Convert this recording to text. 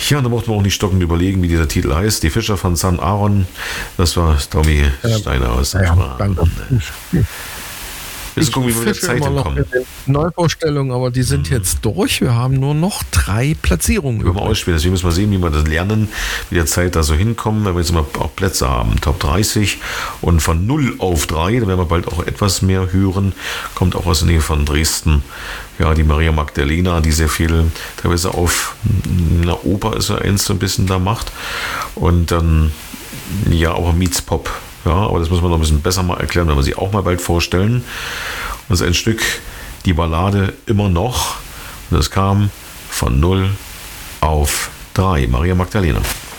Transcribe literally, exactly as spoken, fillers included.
Ja, da mussten wir auch nicht stockend überlegen, wie dieser Titel heißt. Die Fischer von San Aaron, das war Tommy Ja. Steiner aus Ja, Schwan. danke. Wir gucken, wie wir mit der fische Zeit immer noch hinkommen. in den Neuvorstellungen, aber die sind jetzt durch. Wir haben nur noch drei Platzierungen Über mal ausspielen. Deswegen müssen wir sehen, wie wir das lernen, wie der Zeit da so hinkommen, wenn wir jetzt mal auch Plätze haben. Top dreißig und von null auf drei, da werden wir bald auch etwas mehr hören. Kommt auch aus der Nähe von Dresden. Ja, die Maria Magdalena, die sehr viel teilweise auf einer Oper ist ja eins so ein bisschen da macht. Und dann, ja, auch Meets Pop. Ja, aber das muss man noch ein bisschen besser mal erklären, wenn wir sie auch mal bald vorstellen. Und das ist ein Stück, die Ballade immer noch. Und das kam von null auf drei. Maria Magdalena.